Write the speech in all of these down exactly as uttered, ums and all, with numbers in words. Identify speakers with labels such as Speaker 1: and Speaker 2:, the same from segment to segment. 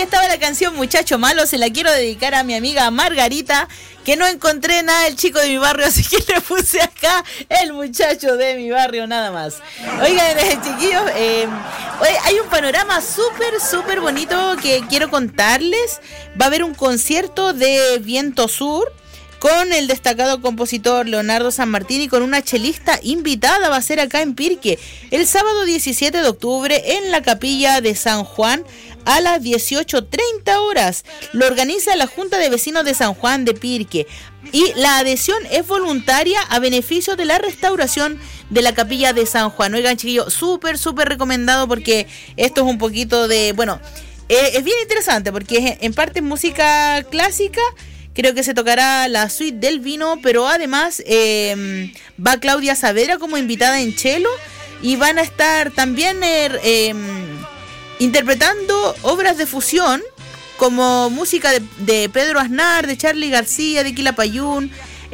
Speaker 1: estaba la canción Muchacho Malo, se la quiero dedicar a mi amiga Margarita, que no encontré nada del chico de mi barrio, así que le puse acá el muchacho de mi barrio, nada más. Oigan, eh, chiquillos, eh, hay un panorama súper, súper bonito que quiero contarles. Va a haber un concierto de Viento Sur con el destacado compositor Leonardo San Martín y con una chelista invitada. Va a ser acá en Pirque el sábado diecisiete de octubre en la capilla de San Juan a las dieciocho treinta horas. Lo organiza la Junta de Vecinos de San Juan de Pirque y la adhesión es voluntaria a beneficio de la restauración de la capilla de San Juan. Oigan, chiquillos, súper, súper recomendado porque esto es un poquito de... Bueno, eh, es bien interesante porque es en parte música clásica. Creo que se tocará la suite del vino, pero además eh, va Claudia Saavedra como invitada en cello y van a estar también eh, eh, interpretando obras de fusión como música de, de Pedro Aznar, de Charly García, de Quilapayún,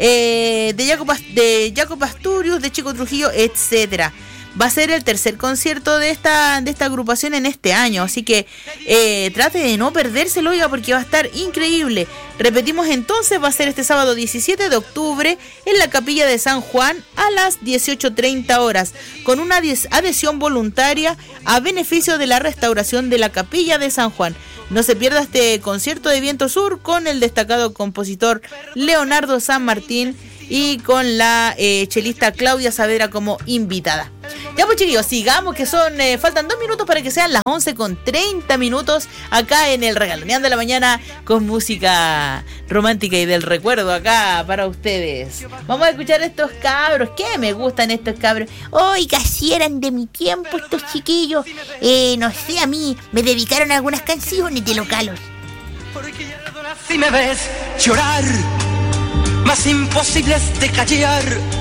Speaker 1: eh, de Jaco de Jaco Pastorius, de Chico Trujillo, etcétera. Va a ser el tercer concierto de esta de esta agrupación en este año, así que eh, trate de no perdérselo, oiga, porque va a estar increíble. Repetimos entonces, va a ser este sábado diecisiete de octubre en la capilla de San Juan a las dieciocho treinta horas, con una adhesión voluntaria a beneficio de la restauración de la capilla de San Juan. No se pierda este concierto de Viento Sur con el destacado compositor Leonardo San Martín y con la eh, chelista Claudia Saavedra como invitada. Ya pues, chiquillos, sigamos, que son eh, faltan dos minutos para que sean las once con treinta minutos acá en el Regaloneando de la Mañana con música romántica y del recuerdo acá para ustedes. Vamos a escuchar estos cabros, que me gustan estos cabros. Oiga, si eran de mi tiempo estos chiquillos, eh, no sé, a mí me dedicaron algunas canciones de localos.
Speaker 2: Porque ya si me ves llorar, más imposibles de callar.